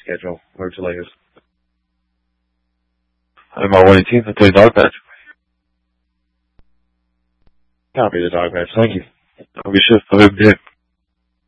schedule. Where's the latest? I'm on 118th. I'll take dog patch. Copy the dog patch. Thank you. Have a good shift. Have a good day.